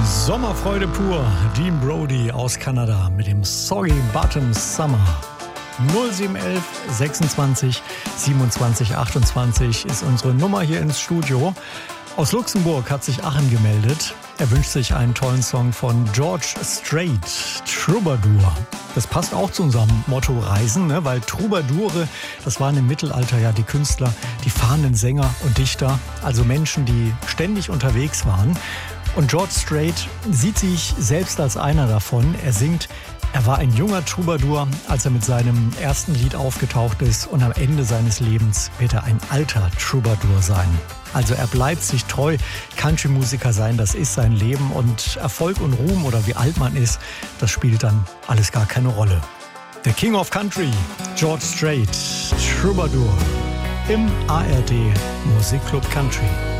Sommerfreude pur. Dean Brody aus Kanada mit dem Soggy Bottom Summer. 0711 26 27 28 ist unsere Nummer hier ins Studio. Aus Luxemburg hat sich Achim gemeldet. Er wünscht sich einen tollen Song von George Strait, Troubadour. Das passt auch zu unserem Motto Reisen, ne? Weil Troubadoure, das waren im Mittelalter ja die Künstler, die fahrenden Sänger und Dichter, also Menschen, die ständig unterwegs waren. Und George Strait sieht sich selbst als einer davon. Er singt, er war ein junger Troubadour, als er mit seinem ersten Lied aufgetaucht ist. Und am Ende seines Lebens wird er ein alter Troubadour sein. Also er bleibt sich treu. Country-Musiker sein, das ist sein Leben. Und Erfolg und Ruhm oder wie alt man ist, das spielt dann alles gar keine Rolle. Der King of Country, George Strait, Troubadour im ARD Musikclub Country.